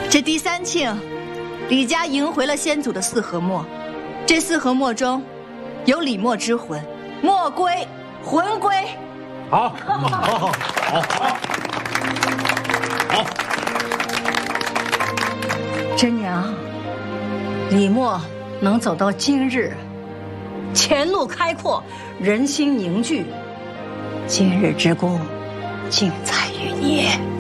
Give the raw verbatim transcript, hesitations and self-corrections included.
这第三庆，李家迎回了先祖的四合墨，这四合墨中有李墨之魂，墨归，魂归。 好，好，好，好，好，好。 真娘，李墨能走到今日，前路开阔，人心凝聚，今日之功，尽在于你。